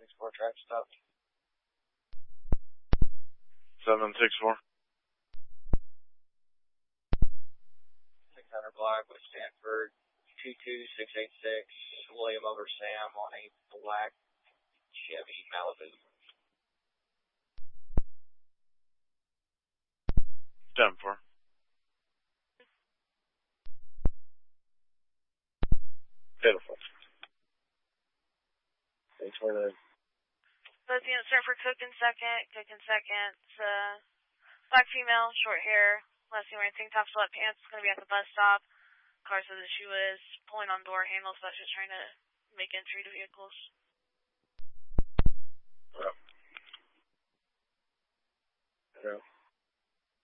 764 track stop. 764. 600 block with Stanford 22686, William over Sam on a black Chevy Malibu. 10-4. Beautiful. Thanks for the... Both units start for Cook in second. Black female, short hair, last name wearing tank top, sweat pants. It's going to be at the bus stop. Car says that she was pulling on door handles, so she's trying to make entry to vehicles. Yeah.